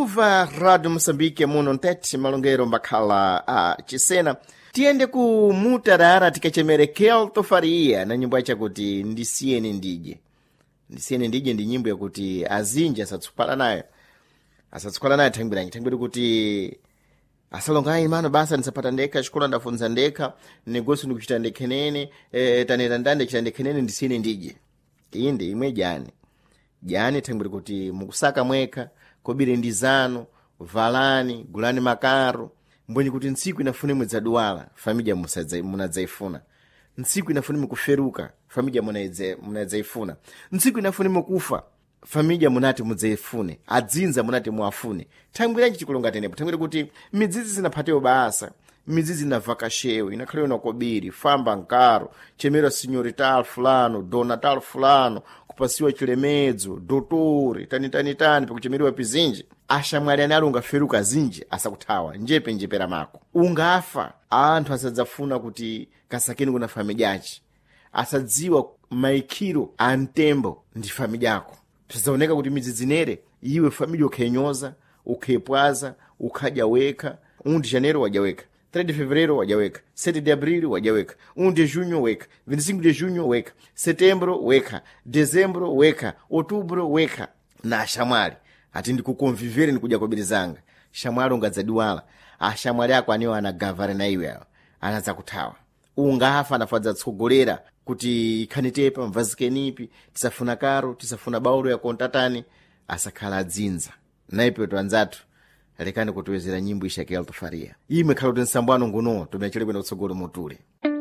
mukuva Radio Moçambique muno ntete malongero mbakhala chisena tiyende ku mutarara tikachemere Kelto Faria na nyimbo yacha kuti ndisiyeni ndije. Ndisiyeni ndije ndi nyimbo yakuti azinji asatsupala nayo thangwira kuti asalongai mano basa nisapata ndeka chikola ndafunza ndeka negosi ndikuchita ndekhenene taneta ndande chita ndekhenene ndisiyeni ndije. Iyi ndi imwe jani thangwira kuti mukusaka mweka kobire ndizano valani gulani makaro mbweni kuti ntsiku inafune mwedzaduwala família munadzaifuna, ntsiku inafune mukuferuka família munadzaifuna, ntsiku inafune mukufa família munati mudzaifune, adzinza munati muafune. Thangwiranji chikulonga tenepo thangwira kuti midzizi zinaphatewo basa, midzizi inavaka shewe inakhalewa na kobiri famba nkaro chemera senhorital fulano donatal fulano kupasiwa chilemedzo dotore tani pakuchemeriwa pizinji ashamwali anali ungaferuka zinji asakuthawa njepera mako ungafa anthu asadzafuna kuti kasakeni kuna famidyachi asadziwa maikiro a mtembo ndi famidyako. Tizaoneka kuti midzi iwe família ukhenyoza ukhepwaza ukhadya wekha 1 de janeiro wadya wekha, 3 de fevereiro wadya wekha, 7 de abril wadya wekha, 1 de junho wekha, 25 de junho wekha, setembro wekha, dezembro wekha, outubro wekha. Na shamwali ati ndikukonvivere ndikudya kobirizanga shamwali ungadzadiwala ashamwali ako aniwo anagavana na iwe awo anadzakuthawa ungafa anafadza tsogolera kuti ikhanitepa mvazikenipi tisafuna karo tisafuna baulo ya kontatani asakhala adzinza naipe anzathu lekani kutiwezera nyimbo isha Kelto Faria imwe khalo tinsambwano nguno tumechele kwenda kutsogolo motule.